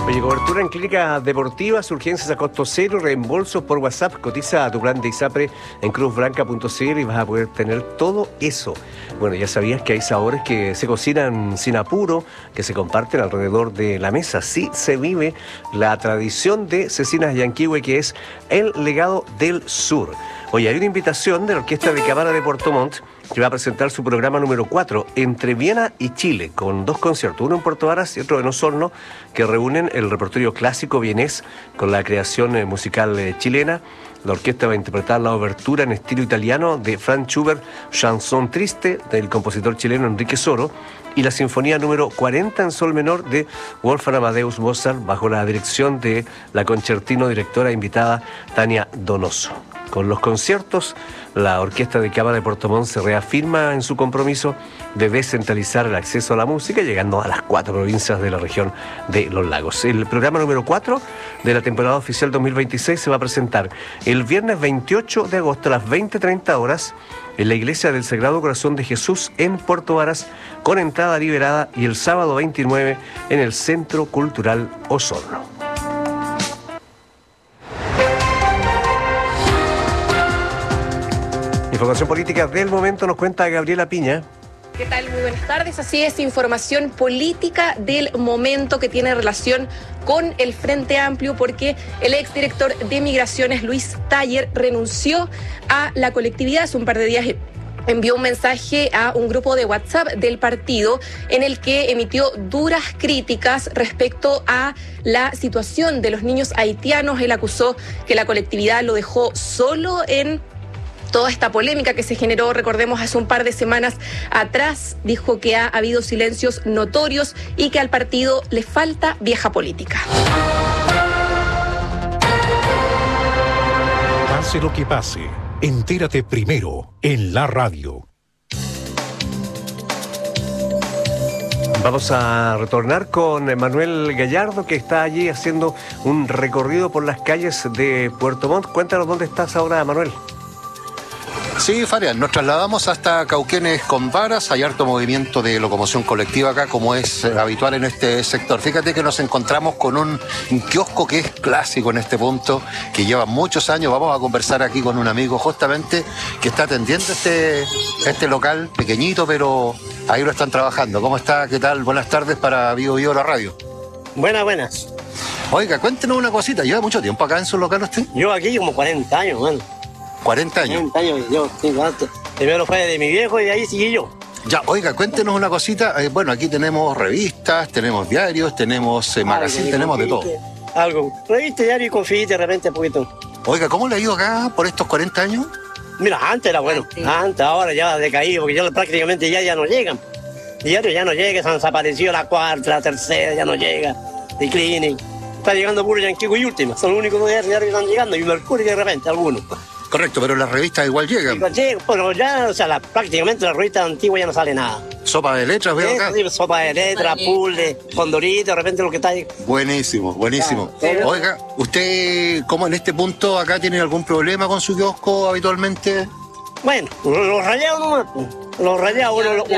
Oye, cobertura en clínicas deportivas, urgencias a costo cero, reembolsos por WhatsApp. Cotiza a tu plan de ISAPRE en cruzblanca.cl y vas a poder tener todo eso. Bueno, ya sabías que hay sabores que se cocinan sin apuro, que se comparten alrededor de la mesa. Sí se vive la tradición de Cecinas Yanquihue, que es el legado del sur. Oye, hay una invitación de la Orquesta de Cámara de Puerto Montt, que va a presentar su programa número 4 entre Viena y Chile, con 2 conciertos, uno en Puerto Varas y otro en Osorno, que reúnen el repertorio clásico vienés con la creación musical chilena. La orquesta va a interpretar la obertura en estilo italiano de Franz Schubert, Chanson Triste, del compositor chileno Enrique Soro, y la sinfonía número 40 en sol menor de Wolfgang Amadeus Mozart, bajo la dirección de la concertino directora invitada Tania Donoso. Con los conciertos, la Orquesta de Cámara de Puerto Montt se reafirma en su compromiso de descentralizar el acceso a la música, llegando a las 4 provincias de la región de Los Lagos. El programa número 4 de la temporada oficial 2026 se va a presentar el viernes 28 de agosto a las 20:30 horas en la Iglesia del Sagrado Corazón de Jesús en Puerto Varas, con entrada liberada, y el sábado 29 en el Centro Cultural Osorno. Información política del momento nos cuenta Gabriela Piña. ¿Qué tal? Muy buenas tardes. Así es, información política del momento que tiene relación con el Frente Amplio, porque el exdirector de Migraciones, Luis Taller, renunció a la colectividad. Hace un par de días envió un mensaje a un grupo de WhatsApp del partido en el que emitió duras críticas respecto a la situación de los niños haitianos. Él acusó que la colectividad lo dejó solo en toda esta polémica que se generó, recordemos, hace un par de semanas atrás. Dijo que ha habido silencios notorios y que al partido le falta vieja política. Pase lo que pase, entérate primero en la radio. Vamos a retornar con Manuel Gallardo, que está allí haciendo un recorrido por las calles de Puerto Montt. Cuéntanos dónde estás ahora, Manuel. Sí, Fabián, nos trasladamos hasta Cauquenes con Varas. Hay harto movimiento de locomoción colectiva acá, como es habitual en este sector. Fíjate que nos encontramos con un kiosco que es clásico en este punto, que lleva muchos años. Vamos a conversar aquí con un amigo justamente que está atendiendo este local pequeñito, pero ahí lo están trabajando. ¿Cómo está? ¿Qué tal? Buenas tardes para Vivo Vivo la radio. Buenas. Oiga, cuéntenos una cosita. ¿Lleva mucho tiempo acá en su local usted? Yo aquí como 40 años, man. 40 años. 40 años, yo, sí, antes. Primero fue de mi viejo y de ahí seguí yo. Ya, oiga, cuéntenos una cosita. Bueno, aquí tenemos revistas, tenemos diarios, tenemos magazines, tenemos de todo. Algo. Revista, diario y confite de repente un poquito. Oiga, ¿cómo le ha ido acá por estos 40 años? Mira, antes era bueno. Antes, ahora ya ha decaído, porque ya prácticamente ya no llegan. Diario ya no llega, se han desaparecido la cuarta, la tercera, ya no llega. The Clinic. Está llegando puro Yanquihue y Última. Son los únicos dos diarios que están llegando. Y Mercurio de repente, algunos. Correcto, pero las revistas igual llegan. Bueno, ya, o sea, prácticamente la revista antigua ya no sale nada. Sopa de letras, veo acá. Sí, sopa de letras, puzzle, condorito, de repente lo que está ahí. Buenísimo, buenísimo. Claro. Oiga, ¿usted cómo en este punto acá tiene algún problema con su kiosco habitualmente? Bueno, los rayados nomás. Los rayados,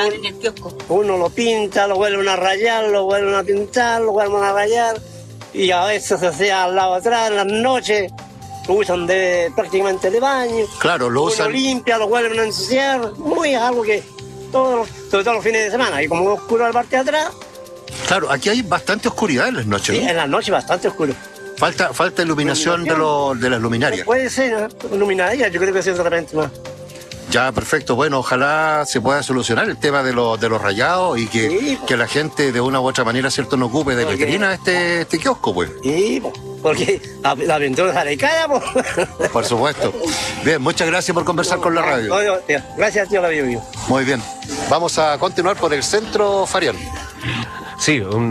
uno lo pinta, lo vuelven a rayar, lo vuelven a pintar, lo vuelven a rayar. Y a veces se hacía al lado atrás, en las noches. Lo usan prácticamente de baño. Claro, lo usan. Lo limpia, lo vuelven a ensuciar. Muy algo que sobre todo los fines de semana. Y como oscuro al parte de atrás. Claro, aquí hay bastante oscuridad en las noches, Sí, ¿no? en las noches bastante oscuro. Falta iluminación de las luminarias. Puede ser, ¿no? Luminaria, yo creo que sí, de repente más. Ya, perfecto. Bueno, ojalá se pueda solucionar el tema de los rayados y que la gente de una u otra manera, ¿cierto?, no ocupe de vitrina este kiosco, pues. Sí, porque la aventura sale cara, pues. Por supuesto. Bien, muchas gracias por conversar con la radio. Gracias, tío, la Vivo Vivo. Muy bien. Vamos a continuar por el centro, Farián. Sí,